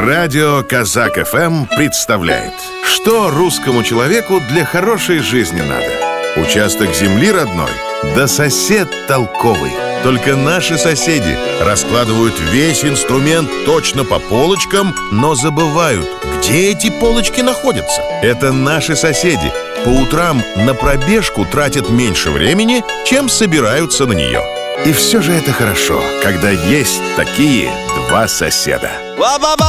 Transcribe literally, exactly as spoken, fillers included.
Радио Казак эф эм представляет, что русскому человеку для хорошей жизни надо. Участок земли родной, да сосед толковый. Только наши соседи раскладывают весь инструмент точно по полочкам, но забывают, где эти полочки находятся. Это наши соседи. По утрам на пробежку тратят меньше времени, чем собираются на нее. И все же это хорошо, когда есть такие два соседа.